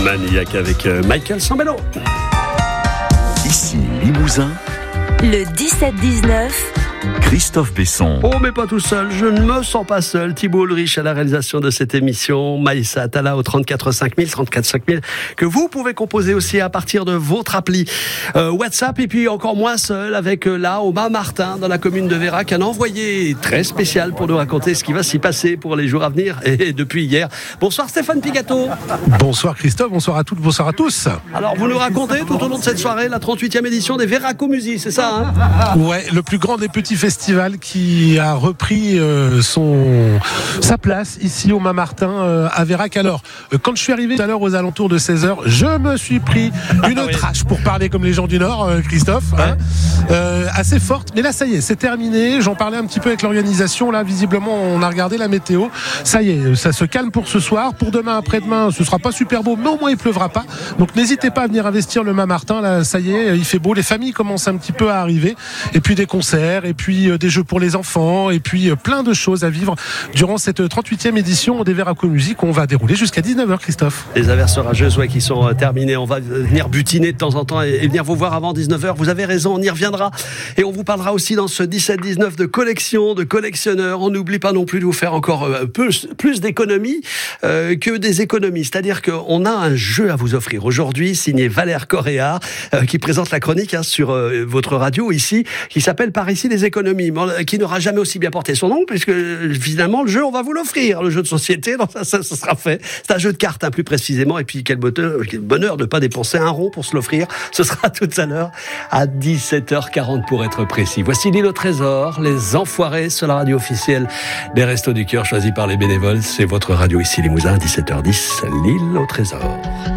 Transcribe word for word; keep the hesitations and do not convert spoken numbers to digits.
Maniac avec Michael Sambello. Ici Limousin, le dix-sept dix-neuf. Christophe Besson. Oh, mais pas tout seul, je ne me sens pas seul. Thibault Ulrich à la réalisation de cette émission, Maïssa Atala au trente-quatre cinq mille, trente-quatre cinq mille, que vous pouvez composer aussi à partir de votre appli euh, WhatsApp. Et puis encore moins seul avec euh, là, Oma Martin, dans la commune de Vérac, un envoyé très spécial pour nous raconter ce qui va s'y passer pour les jours à venir et depuis hier. Bonsoir Stéphane Pigato. Bonsoir Christophe, bonsoir à toutes, bonsoir à tous. Alors vous nous racontez tout au long de cette soirée la trente-huitième édition des Véracomusies, c'est ça hein? Ouais, le plus grand des petits festival qui a repris euh, son sa place ici au Mont-Martin euh, à Vérac. Alors, euh, quand je suis arrivé tout à l'heure aux alentours de seize heures, je me suis pris une oui. trache pour parler comme les gens du Nord, euh, Christophe, hein, euh, assez forte. Mais là, ça y est, c'est terminé. J'en parlais un petit peu avec l'organisation. Là, visiblement, on a regardé la météo. Ça y est, ça se calme pour ce soir. Pour demain, après-demain, ce sera pas super beau, mais au moins il pleuvra pas. Donc, n'hésitez pas à venir investir le Mont-Martin. Là, ça y est, il fait beau. Les familles commencent un petit peu à arriver. Et puis des concerts, et puis euh, des jeux pour les enfants, et puis euh, plein de choses à vivre durant cette trente-huitième édition des Véracomusies qu'on va dérouler jusqu'à dix-neuf heures, Christophe. Les averses orageuses ouais, qui sont euh, terminées. On va venir butiner de temps en temps et, et venir vous voir avant dix-neuf heures. Vous avez raison, on y reviendra. Et on vous parlera aussi dans ce dix-sept dix-neuf de collection, de collectionneurs. On n'oublie pas non plus de vous faire encore euh, plus, plus d'économies euh, que des économies. C'est-à-dire qu'on a un jeu à vous offrir aujourd'hui, signé Valère Correa, euh, qui présente la chronique hein, sur euh, votre radio ici, qui s'appelle Par ici les économies, qui n'aura jamais aussi bien porté son nom, puisque finalement le jeu, on va vous l'offrir, le jeu de société, donc ça, ça, ça sera fait. C'est un jeu de cartes, hein, plus précisément, et puis quel bonheur, quel bonheur de ne pas dépenser un rond pour se l'offrir. Ce sera tout à l'heure à dix-sept heures quarante pour être précis. Voici l'île au trésor, les enfoirés sur la radio officielle des Restos du Cœur, choisie par les bénévoles. C'est votre radio ici Limousin, dix-sept heures dix, l'île au trésor.